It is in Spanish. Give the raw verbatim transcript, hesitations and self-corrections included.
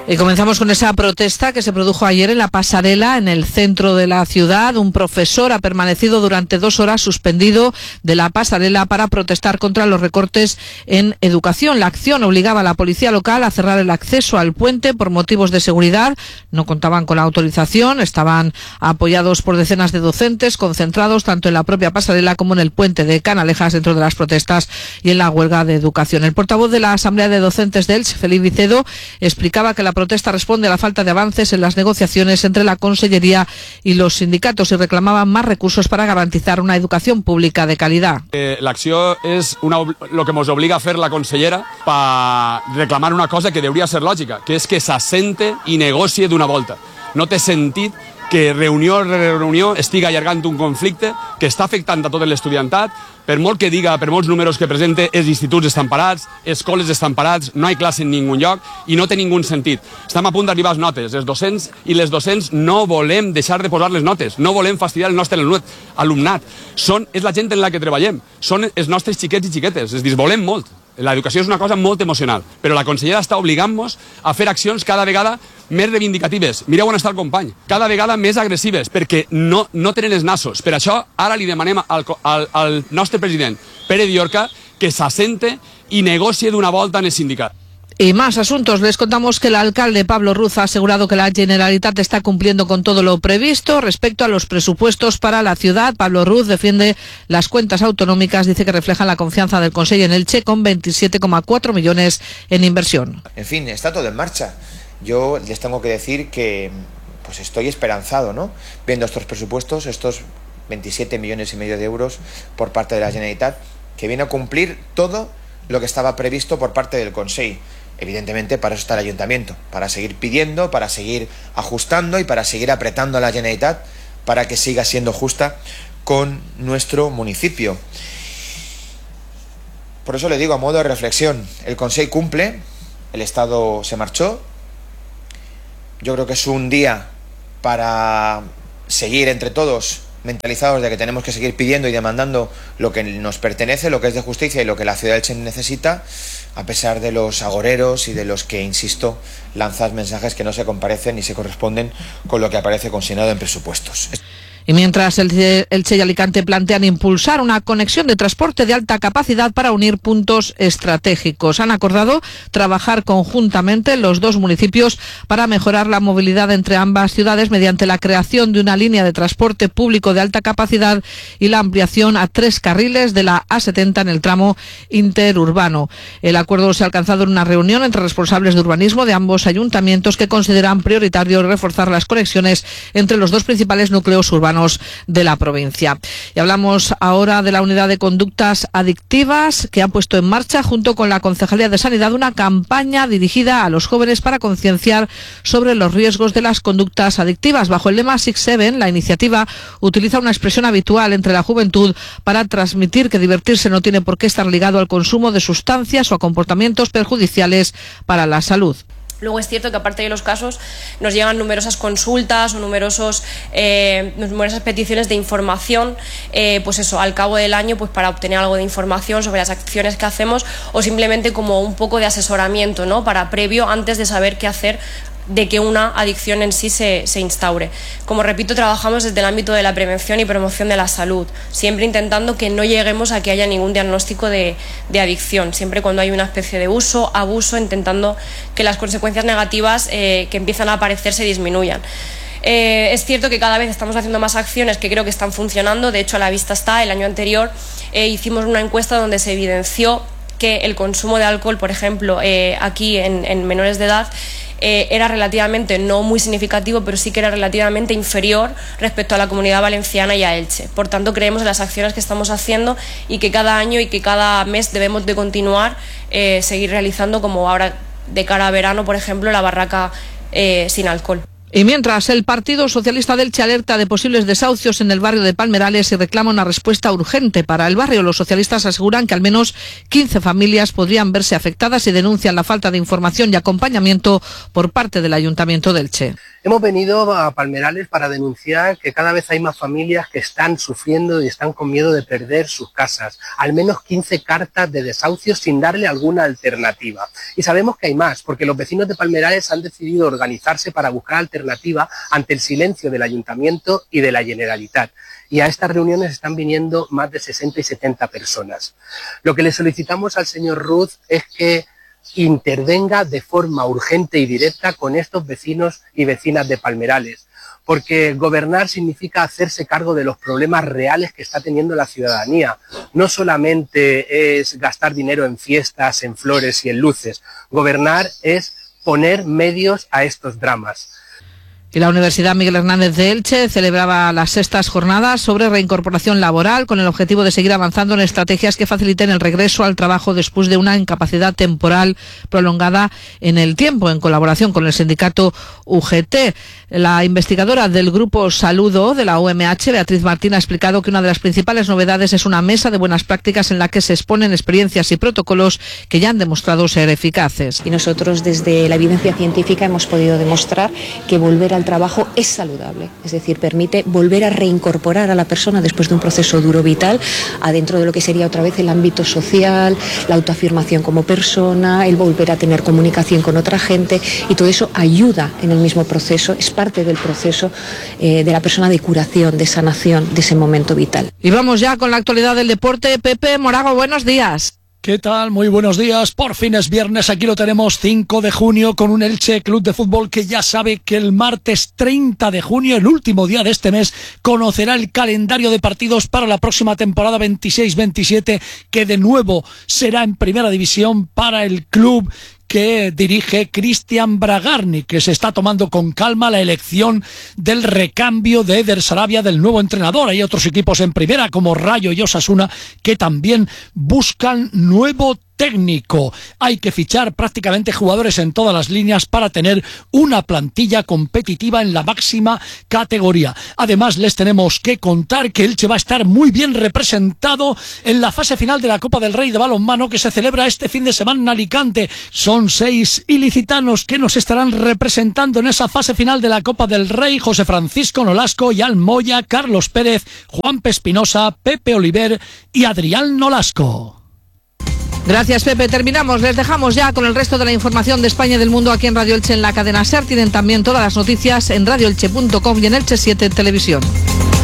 Y comenzamos con esa protesta que se produjo ayer en la pasarela, en el centro de la ciudad. Un profesor ha permanecido durante dos horas suspendido de la pasarela para protestar contra los recortes en educación. La acción obligaba a la policía local a cerrar el acceso al puente por motivos de seguridad. No contaban con la autorización, estaban apoyados por decenas de docentes concentrados tanto en la propia pasarela como en el puente de Canalejas dentro de las protestas y en la huelga de educación. El portavoz de la Asamblea de Docentes de Elche, Felipe Vicedo, explicaba que la protesta responde a la falta de avances en las negociaciones entre la Consellería y los sindicatos y reclamaban más recursos para garantizar una educación pública de calidad. Eh, L'acció és una, lo que ens obliga a fer la consellera per reclamar una cosa que hauria de ser lògica, que és que s'assente i negocie d'una volta. No té sentit que reunió rere reunió estigui allargant un conflicte que està afectant a tot l'estudiantat. Per molt que diga, per molts números que presente, els instituts estan parats, escoles estan parats, no hi ha classe en ningun lloc i no té ningun sentit. Estem a punt d'arribar a les notes. Els docents i les docents no volem deixar de posar les notes, no volem fastidiar el nostre alumnat. Són, és la gent en la que treballem, són els nostres xiquets i xiquetes, és dir, volem molt. L'educació és una cosa molt emocional, però la consellera està obligant-nos a fer accions cada vegada més reivindicatives. Mireu on està el company. Cada vegada més agressives, perquè no, no tenen els nassos. Per això, ara li demanem al, al, al nostre president, Pere Diorca, que s'assente i negocie d'una volta en el sindicat. Y más asuntos. Les contamos que el alcalde Pablo Ruz ha asegurado que la Generalitat está cumpliendo con todo lo previsto respecto a los presupuestos para la ciudad. Pablo Ruz defiende las cuentas autonómicas, dice que reflejan la confianza del Consejo en Elche con veintisiete coma cuatro millones en inversión. En fin, está todo en marcha. Yo les tengo que decir que pues estoy esperanzado, ¿no? Viendo estos presupuestos, estos veintisiete millones y medio de euros por parte de la Generalitat, que viene a cumplir todo lo que estaba previsto por parte del Consejo. Evidentemente, para eso está el Ayuntamiento, para seguir pidiendo, para seguir ajustando y para seguir apretando a la Generalitat para que siga siendo justa con nuestro municipio. Por eso le digo, a modo de reflexión, el Consejo cumple, el Estado se marchó. Yo creo que es un día para seguir entre todos mentalizados de que tenemos que seguir pidiendo y demandando lo que nos pertenece, lo que es de justicia y lo que la ciudad de Elche necesita, a pesar de los agoreros y de los que, insisto, lanzan mensajes que no se comparecen ni se corresponden con lo que aparece consignado en presupuestos. Y mientras el Elche y Alicante plantean impulsar una conexión de transporte de alta capacidad para unir puntos estratégicos. Han acordado trabajar conjuntamente los dos municipios para mejorar la movilidad entre ambas ciudades mediante la creación de una línea de transporte público de alta capacidad y la ampliación a tres carriles de la A setenta en el tramo interurbano. El acuerdo se ha alcanzado en una reunión entre responsables de urbanismo de ambos ayuntamientos que consideran prioritario reforzar las conexiones entre los dos principales núcleos urbanos de la provincia. Y hablamos ahora de la unidad de conductas adictivas que ha puesto en marcha junto con la Concejalía de Sanidad una campaña dirigida a los jóvenes para concienciar sobre los riesgos de las conductas adictivas. Bajo el lema Six Seven, la iniciativa utiliza una expresión habitual entre la juventud para transmitir que divertirse no tiene por qué estar ligado al consumo de sustancias o a comportamientos perjudiciales para la salud. Luego es cierto que aparte de los casos nos llegan numerosas consultas o numerosos, eh, numerosas peticiones de información, eh, pues eso, al cabo del año, pues para obtener algo de información sobre las acciones que hacemos o simplemente como un poco de asesoramiento, ¿no? Para previo, antes de saber qué hacer de que una adicción en sí se, se instaure. Como repito, trabajamos desde el ámbito de la prevención y promoción de la salud, siempre intentando que no lleguemos a que haya ningún diagnóstico de, de adicción, siempre cuando hay una especie de uso, abuso, intentando que las consecuencias negativas eh, que empiezan a aparecer se disminuyan. Eh, es cierto que cada vez estamos haciendo más acciones que creo que están funcionando. De hecho, a la vista está, el año anterior eh, hicimos una encuesta donde se evidenció que el consumo de alcohol, por ejemplo, eh, aquí en, en menores de edad, Eh, era relativamente, no muy significativo, pero sí que era relativamente inferior respecto a la Comunidad Valenciana y a Elche. Por tanto, creemos en las acciones que estamos haciendo y que cada año y que cada mes debemos de continuar, eh, seguir realizando, como ahora de cara a verano, por ejemplo, la barraca eh, sin alcohol. Y mientras el Partido Socialista de Elche alerta de posibles desahucios en el barrio de Palmerales y reclama una respuesta urgente para el barrio, los socialistas aseguran que al menos quince familias podrían verse afectadas y denuncian la falta de información y acompañamiento por parte del Ayuntamiento de Elche. Hemos venido a Palmerales para denunciar que cada vez hay más familias que están sufriendo y están con miedo de perder sus casas. Al menos quince cartas de desahucio sin darle alguna alternativa. Y sabemos que hay más, porque los vecinos de Palmerales han decidido organizarse para buscar alternativa ante el silencio del Ayuntamiento y de la Generalitat. Y a estas reuniones están viniendo más de sesenta y setenta personas. Lo que le solicitamos al señor Ruz es que intervenga de forma urgente y directa con estos vecinos y vecinas de Palmerales, porque gobernar significa hacerse cargo de los problemas reales que está teniendo la ciudadanía. No solamente es gastar dinero en fiestas, en flores y en luces. Gobernar es poner medios a estos dramas. Y la Universidad Miguel Hernández de Elche celebraba las sextas jornadas sobre reincorporación laboral con el objetivo de seguir avanzando en estrategias que faciliten el regreso al trabajo después de una incapacidad temporal prolongada en el tiempo, en colaboración con el sindicato U G T. La investigadora del Grupo Saludo de la U M H, Beatriz Martín, ha explicado que una de las principales novedades es una mesa de buenas prácticas en la que se exponen experiencias y protocolos que ya han demostrado ser eficaces. Y nosotros desde la evidencia científica hemos podido demostrar que volver al trabajo es saludable, es decir, permite volver a reincorporar a la persona después de un proceso duro vital adentro de lo que sería otra vez el ámbito social, la autoafirmación como persona, el volver a tener comunicación con otra gente, y todo eso ayuda en el mismo proceso, es parte del proceso eh, de la persona de curación, de sanación de ese momento vital. Y vamos ya con la actualidad del deporte. Pepe Morago, buenos días. ¿Qué tal? Muy buenos días. Por fin es viernes, aquí lo tenemos, cinco de junio, con un Elche Club de Fútbol que ya sabe que el martes treinta de junio, el último día de este mes, conocerá el calendario de partidos para la próxima temporada veintiséis veintisiete, que de nuevo será en primera división para el club que dirige Cristian Bragarni, que se está tomando con calma la elección del recambio de Eder Sarabia, del nuevo entrenador. Hay otros equipos en primera, como Rayo y Osasuna, que también buscan nuevo técnico. Hay que fichar prácticamente jugadores en todas las líneas para tener una plantilla competitiva en la máxima categoría. Además, les tenemos que contar que Elche va a estar muy bien representado en la fase final de la Copa del Rey de balonmano, que se celebra este fin de semana en Alicante. Son seis ilicitanos que nos estarán representando en esa fase final de la Copa del Rey: José Francisco Nolasco, Ian Moya, Carlos Pérez, Juan Espinosa, Pepe Oliver y Adrián Nolasco. Gracias, Pepe. Terminamos. Les dejamos ya con el resto de la información de España y del mundo aquí en Radio Elche en la cadena SER. Tienen también todas las noticias en radio elche punto com y en Elche siete Televisión.